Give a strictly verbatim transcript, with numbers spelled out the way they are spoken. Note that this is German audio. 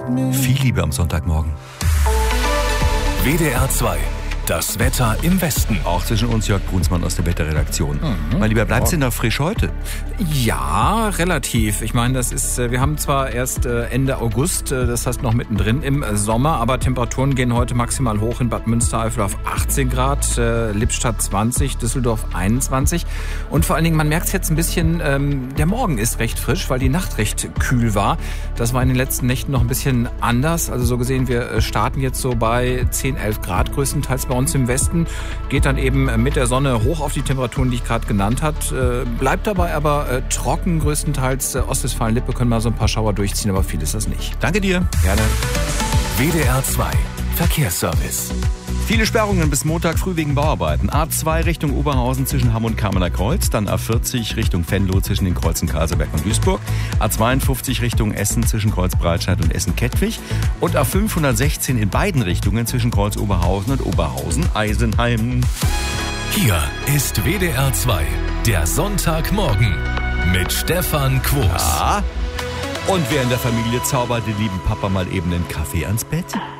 Viel Liebe am Sonntagmorgen. W D R zwei. Das Wetter im Westen. Auch zwischen uns Jörg Brunsmann aus der Wetterredaktion. Mhm. Mein Lieber, bleibt's denn da frisch heute? Ja, relativ. Ich meine, das ist, wir haben zwar erst Ende August, das heißt noch mittendrin im Sommer, aber Temperaturen gehen heute maximal hoch in Bad Münstereifel auf achtzehn Grad, Lippstadt zwanzig, Düsseldorf einundzwanzig. Und vor allen Dingen, man merkt es jetzt ein bisschen, ähm, der Morgen ist recht frisch, weil die Nacht recht kühl war. Das war in den letzten Nächten noch ein bisschen anders. Also so gesehen, wir starten jetzt so bei zehn, elf Grad größtenteils bei uns im Westen, geht dann eben mit der Sonne hoch auf die Temperaturen, die ich gerade genannt habe. Bleibt dabei aber äh, trocken größtenteils. Äh, Ostwestfalen-Lippe können mal so ein paar Schauer durchziehen, aber viel ist das nicht. Danke dir. Gerne. W D R zwei. Verkehrsservice. Viele Sperrungen bis Montag früh wegen Bauarbeiten. A zwei Richtung Oberhausen zwischen Hamm und Kamener Kreuz, dann A vierzig Richtung Venlo zwischen den Kreuzen Karlsberg und Duisburg, A zweiundfünfzig Richtung Essen zwischen Kreuz Breitscheid und Essen-Kettwig und A fünfhundertsechzehn in beiden Richtungen zwischen Kreuz Oberhausen und Oberhausen-Eisenheim. Hier ist W D R zwei, der Sonntagmorgen mit Stefan Quos. Ja. Und wer in der Familie zaubert, den lieben Papa mal eben einen Kaffee ans Bett?